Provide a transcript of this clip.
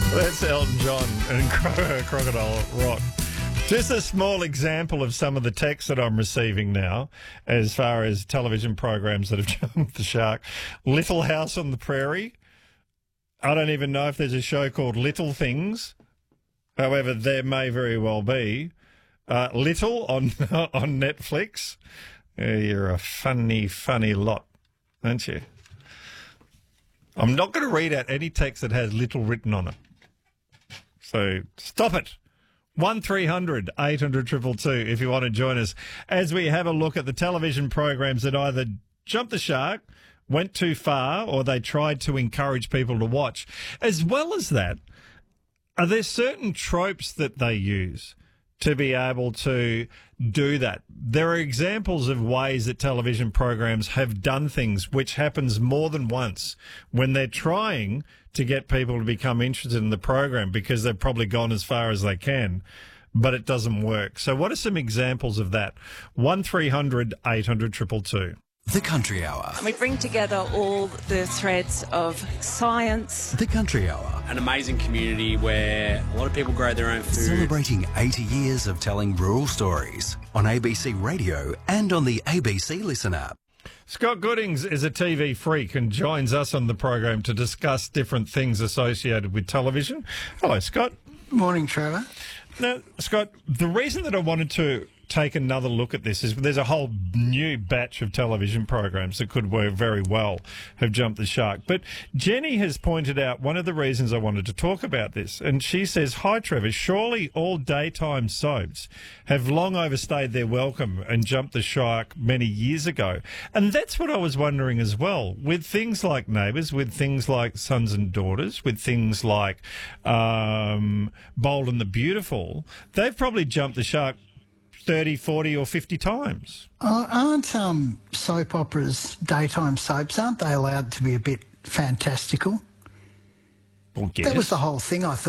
That's Elton John and Crocodile Rock. Just a small example of some of the texts that I'm receiving now as far as television programs that have jumped the shark. Little House on the Prairie. I don't even know if there's a show called Little Things. However, there may very well be. Little on on Netflix. You're a funny, funny lot, aren't you? I'm not going to read out any text that has little written on it. So stop it. 1300 800 222 if you want to join us as we have a look at the television programs that either jumped the shark, went too far, or they tried to encourage people to watch. As well as that, are there certain tropes that they use to be able to do that? There are examples of ways that television programs have done things which happens more than once when they're trying to get people to become interested in the program because they've probably gone as far as they can, but it doesn't work. So what are some examples of that? 1300 800 222. The Country Hour. We bring together all the threads of science. The Country Hour. An amazing community where a lot of people grow their own food. Celebrating 80 years of telling rural stories on ABC Radio and on the ABC Listen app. Scott Goodings is a TV freak and joins us on the program to discuss different things associated with television. Hello, Scott. Morning, Trevor. Now, Scott, the reason that I wanted to take another look at this is there's a whole new batch of television programs that could work very well have jumped the shark. But Jenny has pointed out one of the reasons I wanted to talk about this. And she says, hi, Trevor, surely all daytime soaps have long overstayed their welcome and jumped the shark many years ago. And that's what I was wondering as well. With things like Neighbours, with things like Sons and Daughters, with things like Bold and the Beautiful, they've probably jumped the shark 30, 40 or 50 times. Aren't soap operas, daytime soaps, aren't they allowed to be a bit fantastical? Well, That was the whole thing, I thought.